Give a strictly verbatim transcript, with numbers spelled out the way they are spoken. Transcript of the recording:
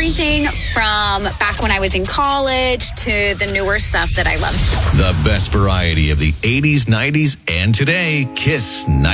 everything from back when I was in college to the newer stuff that I loved. The best variety of the eighties, nineties, and today. Kiss ninety.